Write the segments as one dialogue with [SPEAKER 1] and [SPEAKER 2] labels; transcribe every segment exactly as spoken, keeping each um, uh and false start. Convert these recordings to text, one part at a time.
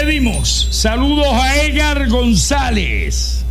[SPEAKER 1] despedimos. Saludos a Edgar González.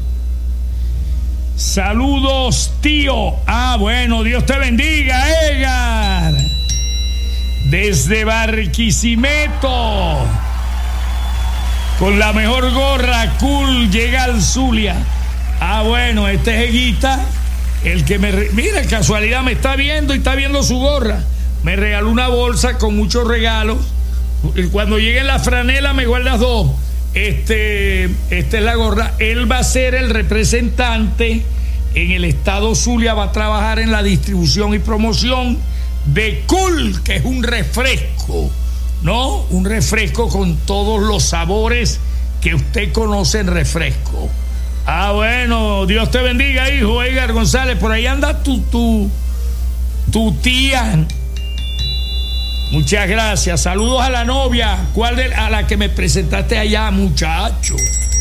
[SPEAKER 1] Saludos, tío. Ah, bueno, Dios te bendiga, Edgar. Desde Barquisimeto. Con la mejor gorra, cool, llega al Zulia. Ah, bueno, este es Eguita, el que me... Re... Mira, casualidad, me está viendo y está viendo su gorra. Me regaló una bolsa con muchos regalos. Cuando llegue la franela me guardas dos. Este, esta es la gorra. Él va a ser el representante en el estado Zulia, va a trabajar en la distribución y promoción de Cool, que es un refresco, ¿no? Un refresco con todos los sabores que usted conoce en refresco. Ah, bueno, Dios te bendiga, hijo Edgar González. Por ahí anda tu, tu, tu tía. Muchas gracias. Saludos a la novia. ¿Cuál de, a la que me presentaste allá, muchacho?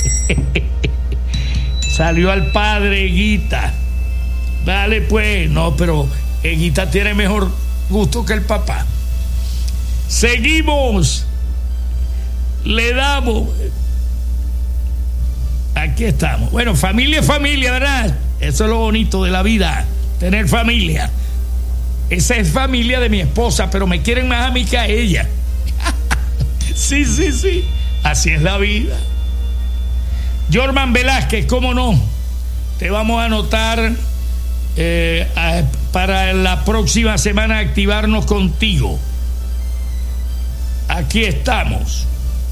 [SPEAKER 1] Salió al padre Eguita. Dale pues. No, pero Eguita tiene mejor gusto que el papá. Seguimos. Le damos. Aquí estamos. Bueno, familia es familia, ¿verdad? Eso es lo bonito de la vida, tener familia. Esa es familia de mi esposa, pero me quieren más a mí que a ella. Sí, sí, sí. Así es la vida. Jorman Velázquez, ¿cómo no? Te vamos a anotar eh, a, para la próxima semana activarnos contigo. Aquí estamos.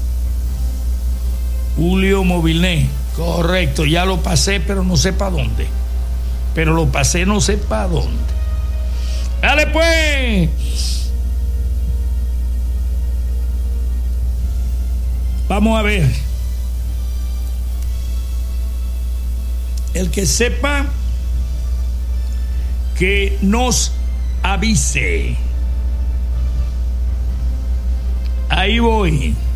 [SPEAKER 1] Julio Movilné, correcto, ya lo pasé, pero no sé para dónde. Pero lo pasé, no sé para dónde. Dale pues. Vamos a ver. El que sepa, que nos avise. Ahí voy.